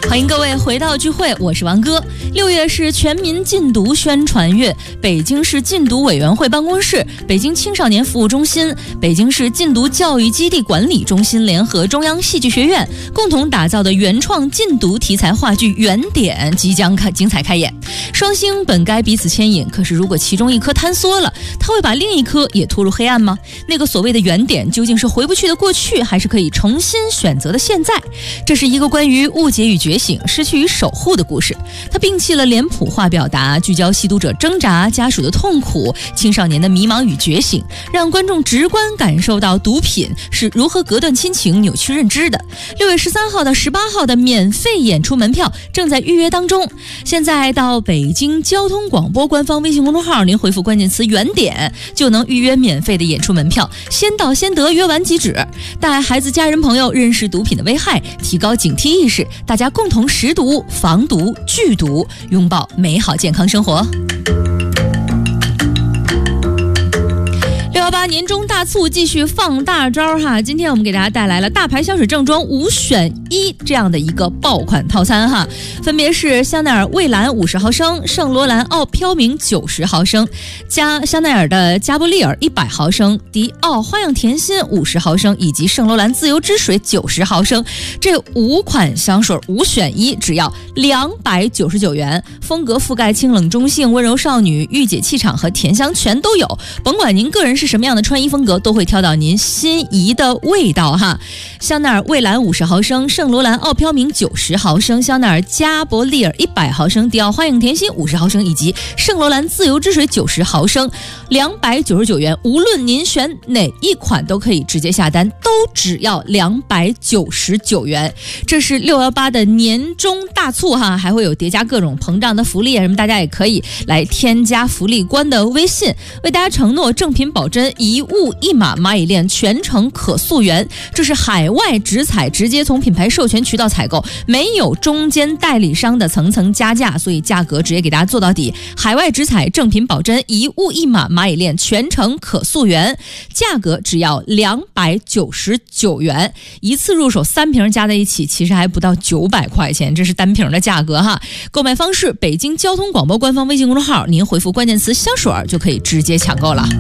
欢迎各位回到聚会，我是王哥。6月是全民禁毒宣传月，北京市禁毒委员会办公室、北京青少年服务中心、北京市禁毒教育基地管理中心联合中央戏剧学院共同打造的原创禁毒题材话剧《原点》即将精彩开演。双星本该彼此牵引，可是如果其中一颗坍缩了，它会把另一颗也拖入黑暗吗？那个所谓的原点究竟是回不去的过去，还是可以重新选择的现在？这是一个关于误解与觉醒、失去与守护的故事。它摒弃了脸谱化表达，聚焦吸毒者挣扎、家属的痛苦、青少年的迷茫与觉醒，让观众直观感受到毒品是如何隔断亲情、扭曲认知的。6月13号到18号的免费演出门票正在预约当中。现在到北京交通广播官方微信公众号，您回复关键词原点就能预约免费的演出门票，先到先得，约完即止。带孩子家人朋友认识毒品的危害，提高警惕意识，大家共同识毒、防毒、拒毒，拥抱美好健康生活。618年终大促继续放大招哈！今天我们给大家带来了大牌香水正装5选1这样的一个爆款套餐哈，分别是香奈儿蔚蓝50毫升、圣罗兰奥飘明90毫升、香奈儿的加布利尔100毫升、迪奥花样甜心50毫升以及圣罗兰自由之水90毫升。这5款香水5选1，只要299元，风格覆盖清冷中性、温柔少女、御姐气场和甜香全都有，甭管您个人是什么样的穿衣风格，都会挑到您心仪的味道哈。香奈儿蔚蓝50毫升、圣罗兰奥飘明90毫升、香奈儿加伯利尔100毫升、迪奥花样甜心50毫升以及圣罗兰自由之水90毫升，299元，无论您选哪一款都可以直接下单，都只要299元。这是618的年终大促哈，还会有叠加各种膨胀的福利啊什么，大家也可以来添加福利官的微信，为大家承诺正品保真，一物一码蚂蚁链全程可溯源。这是海外直采，直接从品牌授权渠道采购，没有中间代理商的层层加价，所以价格直接给大家做到底。海外直采，正品保真，一物一码蚂蚁链全程可溯源，价格只要299元，一次入手3瓶加在一起其实还不到900块钱，这是单瓶的价格哈。购买方式：北京交通广播官方微信公众号，您回复关键词香水就可以直接抢购了。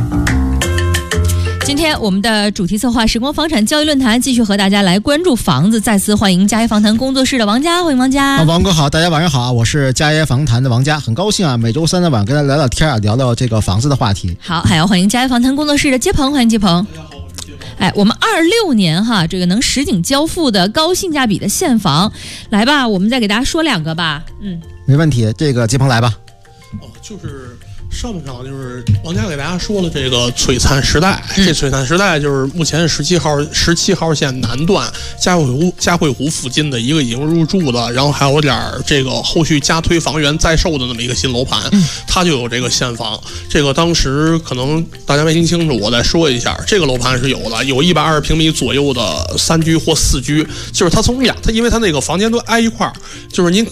今天我们的主题策划时光房产交易论坛继续和大家来关注房子，再次欢迎嘉业房谈工作室的王佳，欢迎王佳。 王哥好，大家晚上好，我是嘉业房谈的王佳，很高兴啊，每周3的晚跟大家聊聊天啊，聊聊这个房子的话题。 好，还要欢迎嘉业房谈工作室的接鹏，欢迎接鹏。大家好，我是接鹏。哎，我们26年哈，这个能实景交付的高性价比的现房，来吧，我们再给大家说2个吧。 没问题，这个接鹏来吧。 就是上半场就是王佳给大家说了这个璀璨时代，这璀璨时代就是目前17号线南段嘉惠湖附近的一个已经入住的，然后还有点这个后续加推房源在售的那么一个新楼盘，它就有这个现房。这个当时可能大家没听清楚，我再说一下，这个楼盘是有的，有120平米左右的3居或4居，就是它从它因为它那个房间都挨一块儿，就是您